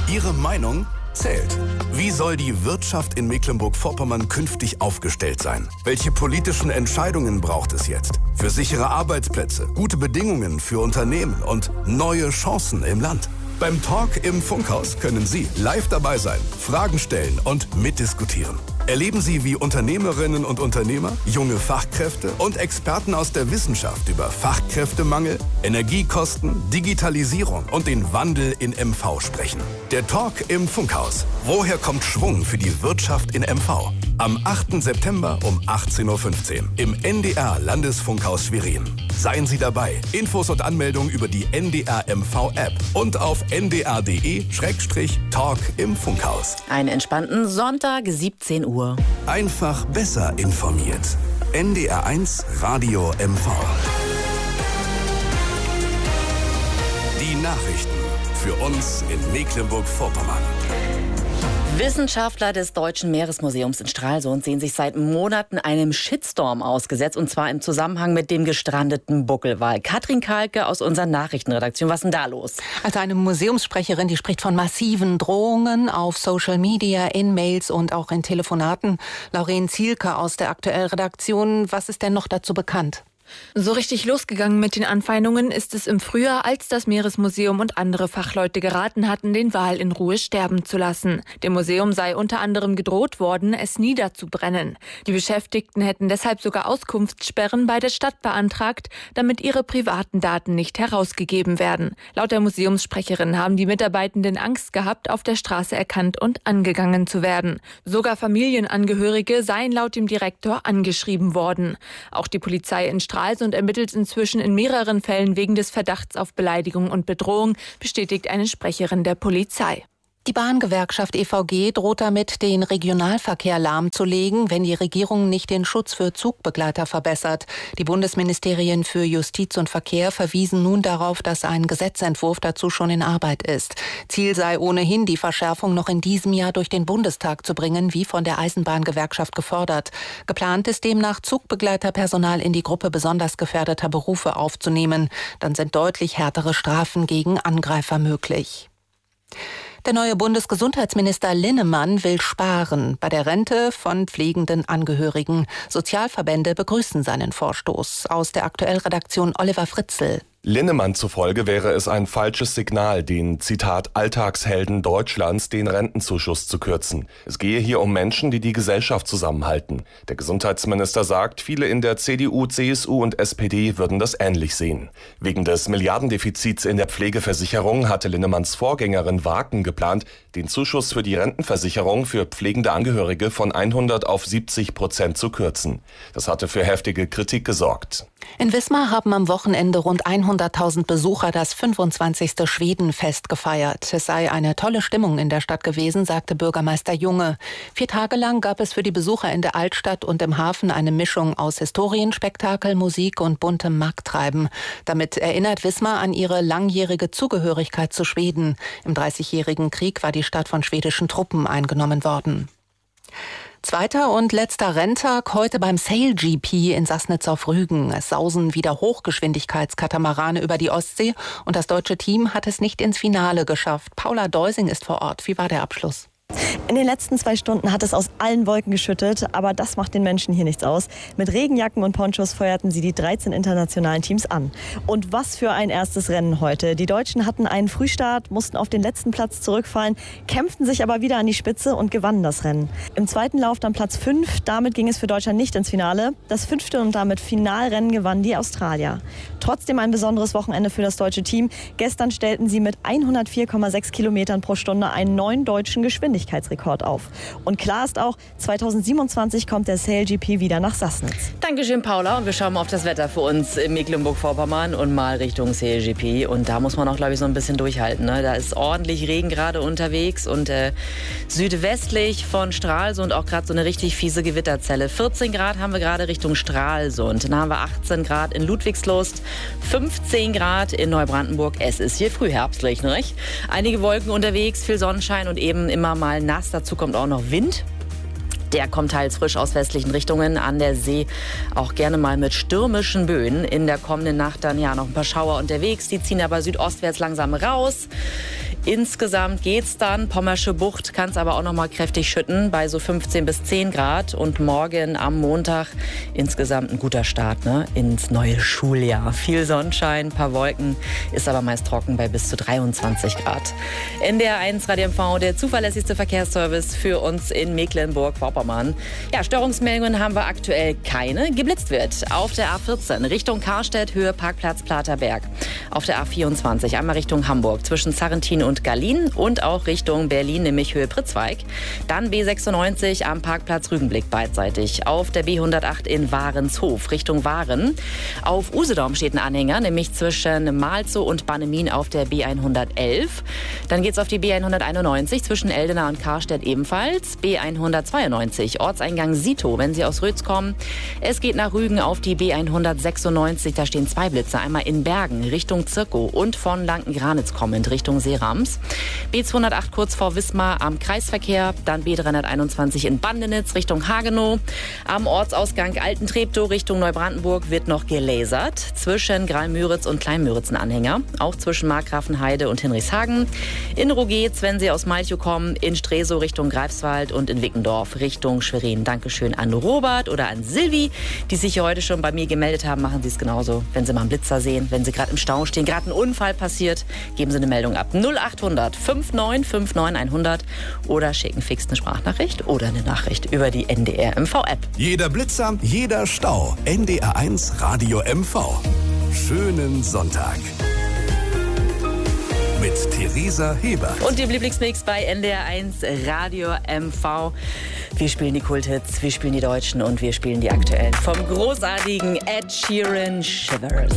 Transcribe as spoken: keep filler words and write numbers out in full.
Ihre Meinung zählt. Wie soll die Wirtschaft in Mecklenburg-Vorpommern künftig aufgestellt sein? Welche politischen Entscheidungen braucht es jetzt? Für sichere Arbeitsplätze, gute Bedingungen für Unternehmen und neue Chancen im Land. Beim Talk im Funkhaus können Sie live dabei sein, Fragen stellen und mitdiskutieren. Erleben Sie, wie Unternehmerinnen und Unternehmer, junge Fachkräfte und Experten aus der Wissenschaft über Fachkräftemangel, Energiekosten, Digitalisierung und den Wandel in M V sprechen. Der Talk im Funkhaus. Woher kommt Schwung für die Wirtschaft in M V? Am achten September um achtzehn Uhr fünfzehn im N D R Landesfunkhaus Schwerin. Seien Sie dabei. Infos und Anmeldungen über die N D R M V App und auf n d r punkt d e Schrägstrich Talk im Funkhaus. Einen entspannten Sonntag, siebzehn Uhr. Einfach besser informiert. N D R eins Radio M V. Die Nachrichten für uns in Mecklenburg-Vorpommern. Wissenschaftler des Deutschen Meeresmuseums in Stralsund sehen sich seit Monaten einem Shitstorm ausgesetzt, und zwar im Zusammenhang mit dem gestrandeten Buckelwal. Katrin Kalke aus unserer Nachrichtenredaktion, was ist denn da los? Also eine Museumssprecherin, die spricht von massiven Drohungen auf Social Media, in Mails und auch in Telefonaten. Lauren Zielke aus der Aktuell-Redaktion, was ist denn noch dazu bekannt? So richtig losgegangen mit den Anfeindungen ist es im Frühjahr, als das Meeresmuseum und andere Fachleute geraten hatten, den Wal in Ruhe sterben zu lassen. Dem Museum sei unter anderem gedroht worden, es niederzubrennen. Die Beschäftigten hätten deshalb sogar Auskunftssperren bei der Stadt beantragt, damit ihre privaten Daten nicht herausgegeben werden. Laut der Museumssprecherin haben die Mitarbeitenden Angst gehabt, auf der Straße erkannt und angegangen zu werden. Sogar Familienangehörige seien laut dem Direktor angeschrieben worden. Auch die Polizei in Stralsund und ermittelt inzwischen in mehreren Fällen wegen des Verdachts auf Beleidigung und Bedrohung, bestätigt eine Sprecherin der Polizei. Die Bahngewerkschaft E V G droht damit, den Regionalverkehr lahmzulegen, wenn die Regierung nicht den Schutz für Zugbegleiter verbessert. Die Bundesministerien für Justiz und Verkehr verwiesen nun darauf, dass ein Gesetzentwurf dazu schon in Arbeit ist. Ziel sei ohnehin, die Verschärfung noch in diesem Jahr durch den Bundestag zu bringen, wie von der Eisenbahngewerkschaft gefordert. Geplant ist demnach, Zugbegleiterpersonal in die Gruppe besonders gefährdeter Berufe aufzunehmen. Dann sind deutlich härtere Strafen gegen Angreifer möglich. Der neue Bundesgesundheitsminister Linnemann will sparen bei der Rente von pflegenden Angehörigen. Sozialverbände begrüßen seinen Vorstoß. Aus der Aktuell-Redaktion Oliver Fritzl. Linnemann zufolge wäre es ein falsches Signal, den, Zitat, Alltagshelden Deutschlands den Rentenzuschuss zu kürzen. Es gehe hier um Menschen, die die Gesellschaft zusammenhalten. Der Gesundheitsminister sagt, viele in der C D U, C S U und S P D würden das ähnlich sehen. Wegen des Milliardendefizits in der Pflegeversicherung hatte Linnemanns Vorgängerin Waken geplant, den Zuschuss für die Rentenversicherung für pflegende Angehörige von hundert auf siebzig Prozent zu kürzen. Das hatte für heftige Kritik gesorgt. In Wismar haben am Wochenende rund hunderttausend Besucher das fünfundzwanzigste Schwedenfest gefeiert. Es sei eine tolle Stimmung in der Stadt gewesen, sagte Bürgermeister Junge. Vier Tage lang gab es für die Besucher in der Altstadt und im Hafen eine Mischung aus Historienspektakel, Musik und buntem Markttreiben. Damit erinnert Wismar an ihre langjährige Zugehörigkeit zu Schweden. Im Dreißigjährigen Krieg war die Stadt von schwedischen Truppen eingenommen worden. Zweiter und letzter Renntag heute beim Sail G P in Sassnitz auf Rügen. Es sausen wieder Hochgeschwindigkeitskatamarane über die Ostsee und das deutsche Team hat es nicht ins Finale geschafft. Paula Deusing ist vor Ort. Wie war der Abschluss? In den letzten zwei Stunden hat es aus allen Wolken geschüttet, aber das macht den Menschen hier nichts aus. Mit Regenjacken und Ponchos feuerten sie die dreizehn internationalen Teams an. Und was für ein erstes Rennen heute. Die Deutschen hatten einen Frühstart, mussten auf den letzten Platz zurückfallen, kämpften sich aber wieder an die Spitze und gewannen das Rennen. Im zweiten Lauf dann Platz fünf, damit ging es für Deutschland nicht ins Finale. Das fünfte und damit Finalrennen gewannen die Australier. Trotzdem ein besonderes Wochenende für das deutsche Team. Gestern stellten sie mit hundertvier Komma sechs Kilometern pro Stunde einen neuen deutschen Geschwindigkeitsrekord auf. Und klar ist auch, zweitausendsiebenundzwanzig kommt der Sail G P wieder nach Sassnitz. Dankeschön, Paula. Und wir schauen mal auf das Wetter für uns in Mecklenburg-Vorpommern und mal Richtung Sail G P. Und da muss man auch, glaube ich, so ein bisschen durchhalten. Ne? Da ist ordentlich Regen gerade unterwegs und äh, südwestlich von Stralsund auch gerade so eine richtig fiese Gewitterzelle. vierzehn Grad haben wir gerade Richtung Stralsund. Dann haben wir achtzehn Grad in Ludwigslust, fünfzehn Grad in Neubrandenburg. Es ist hier frühherbstlich, nicht? Einige Wolken unterwegs, viel Sonnenschein und eben immer mal nass. Dazu kommt auch noch Wind. Der kommt teils frisch aus westlichen Richtungen, an der See auch gerne mal mit stürmischen Böen. In der kommenden Nacht dann ja noch ein paar Schauer unterwegs, die ziehen aber südostwärts langsam raus. Insgesamt geht's dann. Pommersche Bucht kann es aber auch noch mal kräftig schütten bei so fünfzehn bis zehn Grad. Und morgen am Montag insgesamt ein guter Start, ne, ins neue Schuljahr. Viel Sonnenschein, ein paar Wolken, ist aber meist trocken bei bis zu dreiundzwanzig Grad. N D R eins Radio M V, der zuverlässigste Verkehrsservice für uns in Mecklenburg-Vorpommern. Ja, Störungsmeldungen haben wir aktuell keine. Geblitzt wird auf der A vierzehn Richtung Karstedt, Höhe Parkplatz Platerberg. Auf der A vierundzwanzig einmal Richtung Hamburg zwischen Zarrentin und Gallien und auch Richtung Berlin, nämlich Höhe Pritzweig. Dann B sechsundneunzig am Parkplatz Rügenblick beidseitig. Auf der B hundertacht in Warenshof Richtung Waren. Auf Usedom steht ein Anhänger, nämlich zwischen Malzow und Bannemin auf der B hundertelf. Dann geht's auf die B hunderteinundneunzig zwischen Eldena und Karstedt ebenfalls. B hundertzweiundneunzig Ortseingang Sito, wenn Sie aus Rötz kommen. Es geht nach Rügen auf die B hundertsechsundneunzig. Da stehen zwei Blitze. Einmal in Bergen Richtung Zirkow und von Lanken-Granitz kommend Richtung Seerams. B zweihundertacht kurz vor Wismar am Kreisverkehr. Dann B dreihunderteinundzwanzig in Bandenitz Richtung Hagenow. Am Ortsausgang Altentreptow Richtung Neubrandenburg wird noch gelasert. Zwischen Graal-Müritz und Klein-Müritz ein Anhänger. Auch zwischen Markgrafenheide und Hinrichshagen. In Rogetz, wenn Sie aus Malchow kommen. In Stresow Richtung Greifswald und in Wickendorf Richtung Schwerin. Dankeschön an Robert oder an Silvi, die sich hier heute schon bei mir gemeldet haben. Machen Sie es genauso. Wenn Sie mal einen Blitzer sehen, wenn Sie gerade im Stau stehen, gerade ein Unfall passiert, geben Sie eine Meldung ab. null achthundert neunundfünfzig neunundfünfzig hundert oder schicken fix eine Sprachnachricht oder eine Nachricht über die N D R M V-App. Jeder Blitzer, jeder Stau. N D R eins Radio M V. Schönen Sonntag. Mit Theresa Hebert. Und dem Lieblingsmix bei N D R eins Radio M V. Wir spielen die Kulthits, wir spielen die Deutschen und wir spielen die aktuellen. Vom großartigen Ed Sheeran, Shivers.